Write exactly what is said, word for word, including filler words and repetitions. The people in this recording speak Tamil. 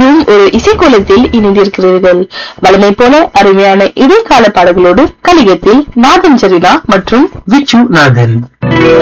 இதுவும் ஒரு இசைக்கோலத்தில் இணைந்திருக்கிறீர்கள். வளமை போல அருமையான இடைக்கால பாடல்களோடு கலிகத்தில் நாதன் சரினா மற்றும் விச்சு நாதன்.